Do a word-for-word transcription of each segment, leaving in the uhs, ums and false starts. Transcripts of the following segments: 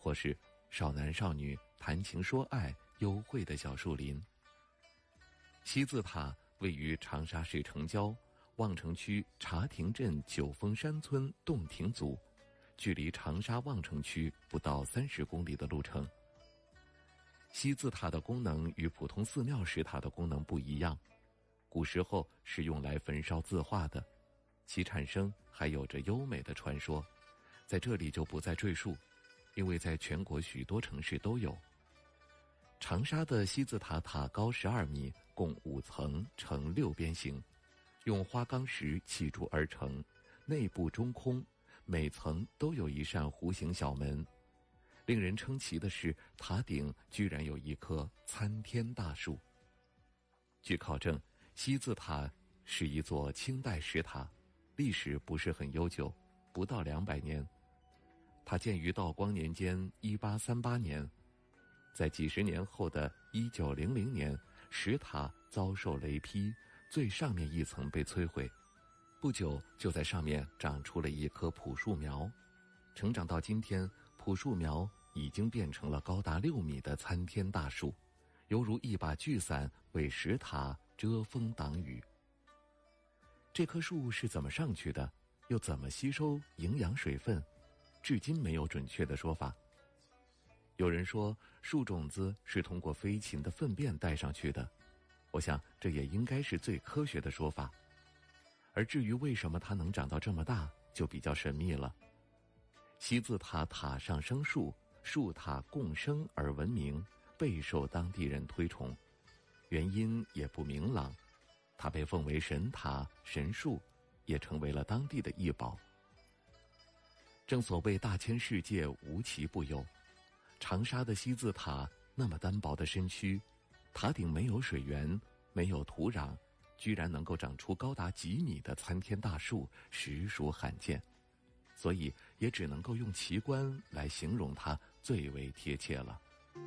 或是少男少女谈情说爱幽会的小树林。西字塔位于长沙市城郊望城区茶亭镇九峰山村洞庭组，距离长沙望城区不到三十公里的路程。西字塔的功能与普通寺庙石塔的功能不一样，古时候是用来焚烧字画的，其产生还有着优美的传说，在这里就不再赘述，因为在全国许多城市都有。长沙的西字塔塔高十二米，共五层，呈六边形，用花岗石砌筑而成，内部中空，每层都有一扇弧形小门。令人称奇的是，塔顶居然有一棵参天大树。据考证，西字塔是一座清代石塔，历史不是很悠久，不到两百年。它建于道光年间一八三八年，在几十年后的一九零零年，石塔遭受雷劈，最上面一层被摧毁，不久就在上面长出了一棵朴树苗，成长到今天，朴树苗已经变成了高达六米的参天大树，犹如一把巨伞为石塔遮风挡雨。这棵树是怎么上去的，又怎么吸收营养水分，至今没有准确的说法。有人说树种子是通过飞禽的粪便带上去的，我想这也应该是最科学的说法。而至于为什么它能长到这么大，就比较神秘了。西字塔塔上生树，树塔共生而闻名，备受当地人推崇，原因也不明朗。它被奉为神塔神树，也成为了当地的异宝。正所谓大千世界无奇不有，长沙的西字塔那么单薄的身躯，塔顶没有水源，没有土壤，居然能够长出高达几米的参天大树，实属罕见，所以也只能够用奇观来形容它最为贴切了。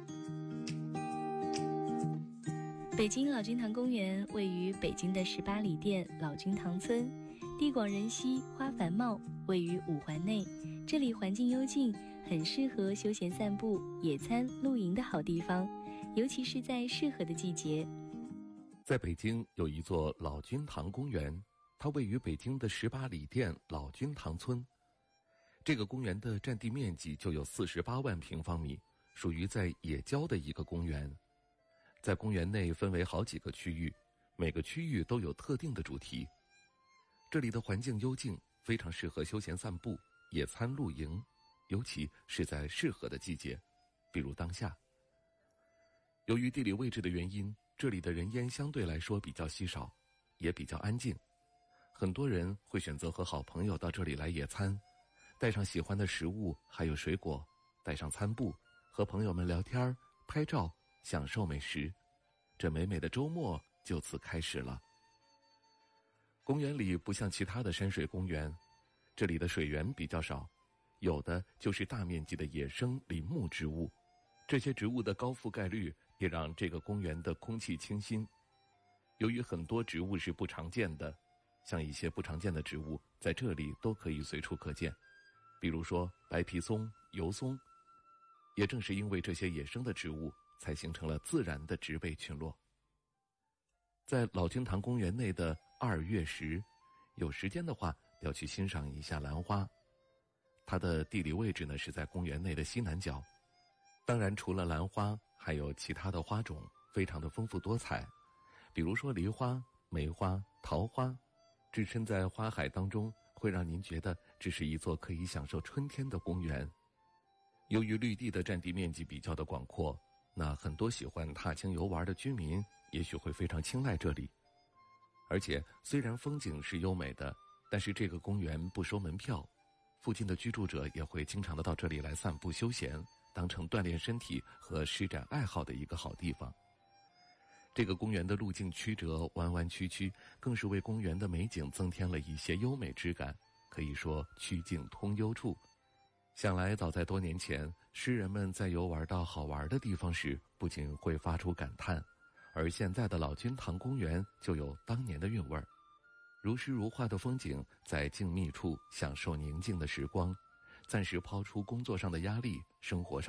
北京老君堂公园位于北京的十八里店老君堂村，地广人稀，花繁茂，位于五环内，这里环境幽静，很适合休闲散步、野餐、露营的好地方，尤其是在适合的季节。 在北京有一座老君堂公园，它位于北京的十八里店老君堂村。这个公园的占地面积就有四十八万平方米，属于在野郊的一个公园。在公园内分为好几个区域，每个区域都有特定的主题。这里的环境幽静，非常适合休闲散步、野餐露营，尤其是在适合的季节，比如当下。由于地理位置的原因，这里的人烟相对来说比较稀少，也比较安静。很多人会选择和好朋友到这里来野餐，带上喜欢的食物还有水果，带上餐布，和朋友们聊天、拍照，享受美食。这美美的周末就此开始了。公园里不像其他的山水公园，这里的水源比较少，有的就是大面积的野生林木植物。这些植物的高覆盖率也让这个公园的空气清新。由于很多植物是不常见的，像一些不常见的植物在这里都可以随处可见，比如说白皮松、油松。也正是因为这些野生的植物，才形成了自然的植被群落。在老君堂公园内的二月时，有时间的话要去欣赏一下兰花。它的地理位置呢是在公园内的西南角。当然除了兰花，还有其他的花种，非常的丰富多彩，比如说梨花、梅花、桃花，置身在花海当中，会让您觉得这是一座可以享受春天的公园。由于绿地的占地面积比较的广阔，那很多喜欢踏青游玩的居民也许会非常青睐这里。而且虽然风景是优美的，但是这个公园不收门票，附近的居住者也会经常的到这里来散步休闲，当成锻炼身体和施展爱好的一个好地方。这个公园的路径曲折，弯弯曲曲，更是为公园的美景增添了一些优美之感，可以说曲径通幽处。想来早在多年前，诗人们在游玩到好玩的地方时，不仅会发出感叹，而现在的老君堂公园就有当年的韵味儿。如诗如画的风景，在静谧处享受宁静的时光，暂时抛出工作上的压力，生活上